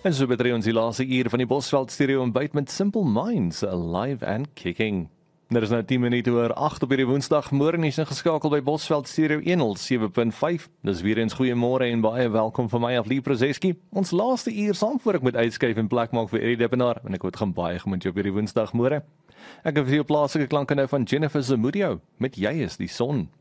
En so betree ons die laaste uur van die Bosveld Stereo ontbyt met Simple Minds, alive and kicking. Er is nou 10 minute oor 8 op hierdie woensdag, môre is ingeskakel by Bosveld Stereo 107.5. Dis weer eens goeiemôre en baie welkom van my af, Lee Prozeski. Ons laaste uur saam voor ek moet uitskuif en plek maak vir Eddie Dippenaar, en ek hoop gaan baie gemoed jou op hierdie woensdag môre. Ek het vir jou plaaslike klanke nou van Jennifer Zamudio, met Jy is die son.